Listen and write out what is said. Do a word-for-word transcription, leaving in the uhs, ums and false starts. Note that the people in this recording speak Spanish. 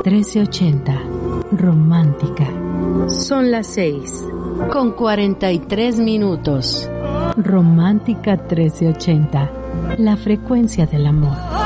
trece ochenta. Romántica. Son las seis, con cuarenta y tres minutos. Romántica trece ochenta. La frecuencia del amor.